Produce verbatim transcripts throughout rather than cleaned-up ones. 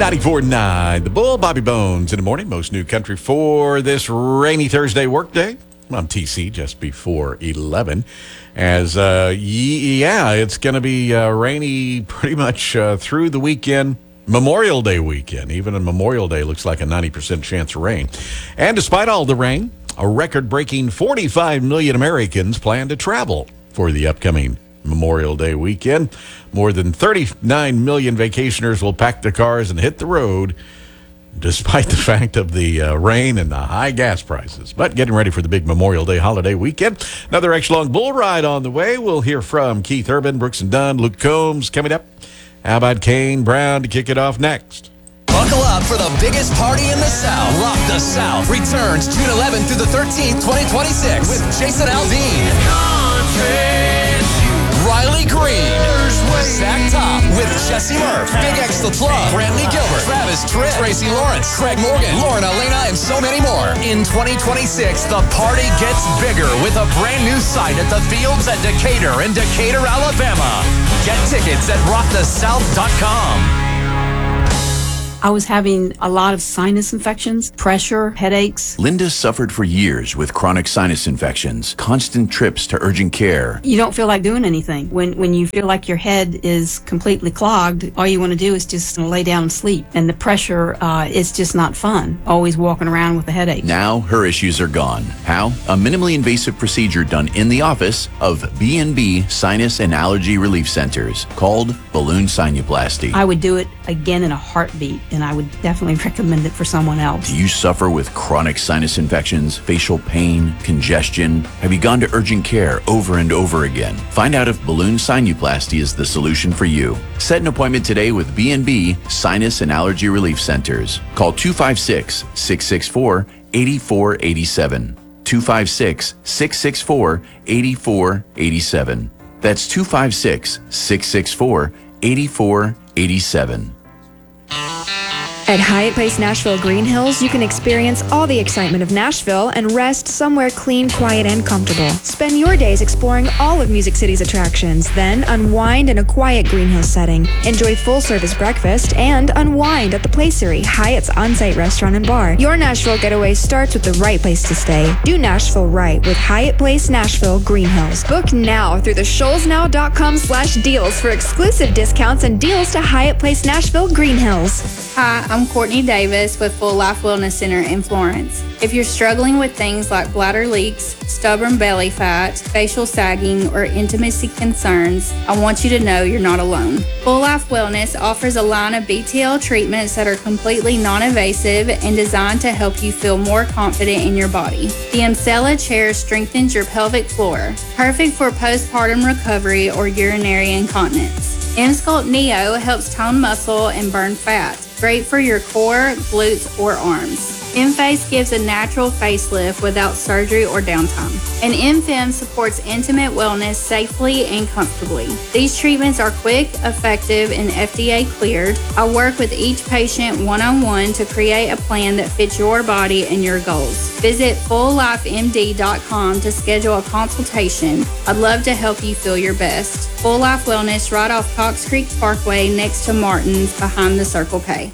ninety-four point nine, The Bull, Bobby Bones in the morning. Most new country for this rainy Thursday workday. I'm T C just before eleven. As, uh, yeah, it's going to be uh, rainy pretty much uh, through the weekend. Memorial Day weekend. Even on Memorial Day looks like a ninety percent chance of rain. And despite all the rain, a record-breaking forty-five million Americans plan to travel for the upcoming Memorial Day weekend. More than thirty-nine million vacationers will pack their cars and hit the road, despite the fact of the uh, rain and the high gas prices. But getting ready for the big Memorial Day holiday weekend. Another extra-long bull ride on the way. We'll hear from Keith Urban, Brooks and Dunn, Luke Combs coming up. How about Kane Brown to kick it off next? Buckle up for the biggest party in the South. Rock the South returns June eleventh through the thirteenth, twenty twenty-six with Jason Aldean, Riley Green, Zach Top with Jesse Murph, Big X The Plug, Brantley Gilbert, Travis Tritt, Tracy Lawrence, Craig Morgan, Lauren Elena, and so many more. In twenty twenty-six, the party gets bigger with a brand new site at the Fields at Decatur in Decatur, Alabama. Get tickets at rock the south dot com. I was having a lot of sinus infections, pressure, headaches. Linda suffered for years with chronic sinus infections, constant trips to urgent care. You don't feel like doing anything. When when you feel like your head is completely clogged, all you want to do is just lay down and sleep. And the pressure uh, is just not fun, always walking around with a headache. Now her issues are gone. How? A minimally invasive procedure done in the office of B and B Sinus and Allergy Relief Centers called balloon sinuplasty. I would do it again in a heartbeat, and I would definitely recommend it for someone else. Do you suffer with chronic sinus infections, facial pain, congestion? Have you gone to urgent care over and over again? Find out if balloon sinuplasty is the solution for you. Set an appointment today with B and B Sinus and Allergy Relief Centers. Call two five six, six six four, eight four eight seven. two five six, six six four, eight four eight seven. That's two five six, six six four, eight four eight seven. At Hyatt Place Nashville Green Hills, you can experience all the excitement of Nashville and rest somewhere clean, quiet, and comfortable. Spend your days exploring all of Music City's attractions, then unwind in a quiet Green Hills setting. Enjoy full-service breakfast and unwind at the Placery, Hyatt's on-site restaurant and bar. Your Nashville getaway starts with the right place to stay. Do Nashville right with Hyatt Place Nashville Green Hills. Book now through the shoals now dot com slash deals for exclusive discounts and deals to Hyatt Place Nashville Green Hills. Hi, I'm Courtney Davis with Full Life Wellness Center in Florence. If you're struggling with things like bladder leaks, stubborn belly fat, facial sagging, or intimacy concerns, I want you to know you're not alone. Full Life Wellness offers a line of B T L treatments that are completely non-invasive and designed to help you feel more confident in your body. The Emsella chair strengthens your pelvic floor, perfect for postpartum recovery or urinary incontinence. Emsculpt Neo helps tone muscle and burn fat. Great for your core, glutes, or arms. M-Face gives a natural facelift without surgery or downtime. And M-Fem supports intimate wellness safely and comfortably. These treatments are quick, effective, and F D A cleared. I work with each patient one-on-one to create a plan that fits your body and your goals. Visit full life m d dot com to schedule a consultation. I'd love to help you feel your best. Full Life Wellness right off Cox Creek Parkway next to Martin's behind the Circle K.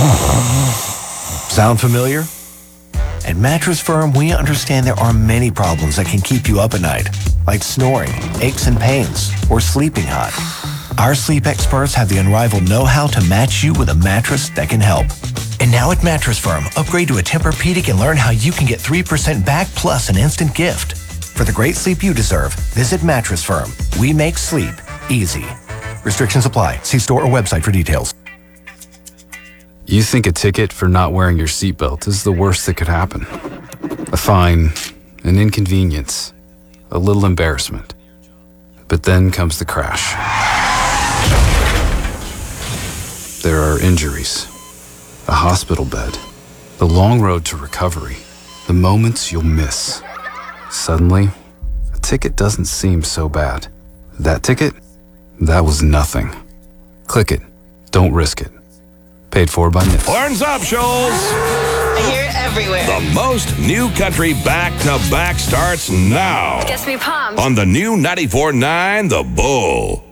Sound familiar? At Mattress Firm, we understand there are many problems that can keep you up at night, like snoring, aches and pains, or sleeping hot. Our sleep experts have the unrivaled know-how to match you with a mattress that can help. And now at Mattress Firm, upgrade to a Tempur-Pedic and learn how you can get three percent back plus an instant gift. For the great sleep you deserve, visit Mattress Firm. We make sleep easy. Restrictions apply. See store or website for details. You think a ticket for not wearing your seatbelt is the worst that could happen. A fine, an inconvenience, a little embarrassment. But then comes the crash. There are injuries, a hospital bed, the long road to recovery, the moments you'll miss. Suddenly, a ticket doesn't seem so bad. That ticket? That was nothing. Click it. Don't risk it. Paid for by N I F. Horns up, Shoals! I hear it everywhere. The most new country back-to-back starts now. Gets me pumped. On the new ninety-four point nine The Bull.